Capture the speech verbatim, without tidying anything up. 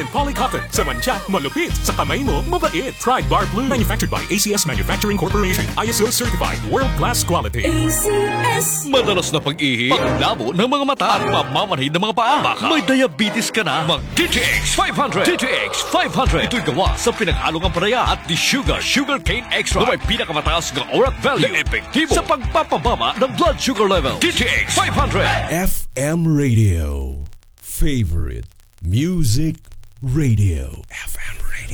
Polycotton. Sa mancha, malupit. Sa kamay mo, mabait. Pride Bar Blue. Manufactured by A C S Manufacturing Corporation. I S O certified. World-class quality. A C S. Madalas na pag-ihi, paglabo ng mga mata at pamamanhid ng mga paa. Baka may diabetes ka na, mag T T X five hundred. T T X five hundred. Ito'y gawa sa pinag-along ang paraya at the sugar, sugar cane extra na may pinakamataas ng orat value na epektibo sa pagpapababa ng blood sugar level. T T X five hundred. F M Radio. Favorite Music Radio. F M.